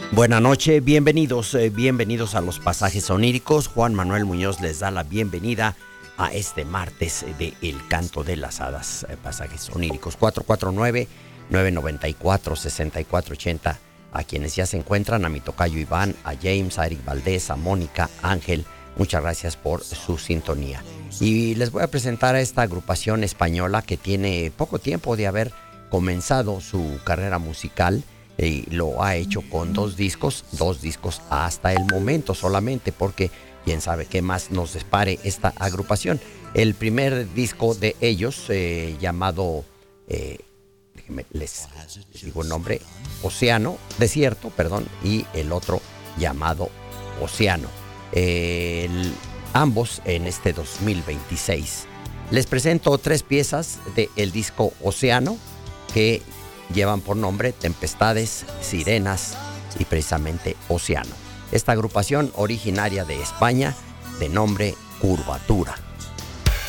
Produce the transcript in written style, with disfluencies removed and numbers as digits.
Buenas noches, bienvenidos a los pasajes oníricos. Juan Manuel Muñoz les da la bienvenida a este martes de El Canto de las Hadas, pasajes oníricos 449-994-6480. A quienes ya se encuentran, a mi tocayo Iván, a James, a Eric Valdés, a Mónica, Ángel, muchas gracias por su sintonía. Y les voy a presentar a esta agrupación española que tiene poco tiempo de haber comenzado su carrera musical. Y lo ha hecho con dos discos hasta el momento solamente, porque quién sabe qué más nos depare esta agrupación. El primer disco de ellos, llamado, déjenme les digo el nombre, Desierto, y el otro llamado Océano. Ambos en este 2026. Les presento 3 piezas del disco Océano que llevan por nombre Tempestades, Sirenas y precisamente Océano. Esta agrupación originaria de España, de nombre Curvatura.